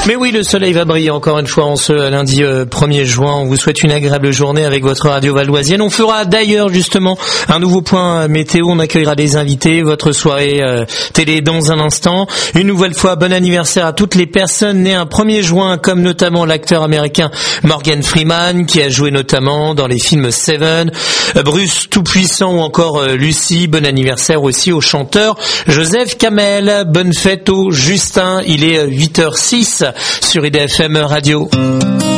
Mais oui, le soleil va briller encore une fois en ce lundi 1er juin. On vous souhaite une agréable journée avec votre radio valdoisienne. On fera d'ailleurs justement un nouveau point météo. On accueillera des invités. Votre soirée télé dans un instant. Une nouvelle fois, bon anniversaire à toutes les personnes nées un 1er juin, comme notamment l'acteur américain Morgan Freeman, qui a joué notamment dans les films Seven, Bruce Tout-Puissant ou encore Lucie. Bon anniversaire aussi au chanteur Joseph Kamel. Bonne fête au Justin. Il est 8h06 sur IDFM Radio.